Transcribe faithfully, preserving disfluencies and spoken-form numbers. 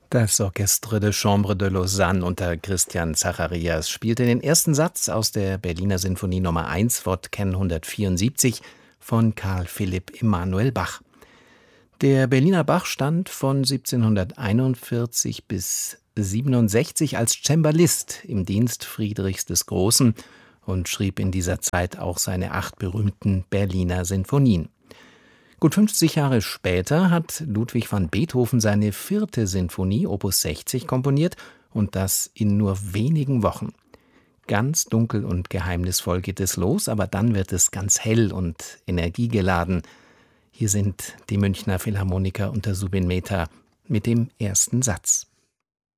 Das Orchestre de Chambre de Lausanne unter Christian Zacharias spielte den ersten Satz aus der Berliner Sinfonie Nummer eins Wort-Ken hundertvierundsiebzig von Carl Philipp Emanuel Bach. Der Berliner Bach stand von siebzehnhunderteinundvierzig bis siebenundsechzig als Cembalist im Dienst Friedrichs des Großen und schrieb in dieser Zeit auch seine acht berühmten Berliner Sinfonien. Gut fünfzig Jahre später hat Ludwig van Beethoven seine vierte Sinfonie, Opus sechzig, komponiert und das in nur wenigen Wochen. Ganz dunkel und geheimnisvoll geht es los, aber dann wird es ganz hell und energiegeladen. Hier sind die Münchner Philharmoniker unter Subin Mehta mit dem ersten Satz.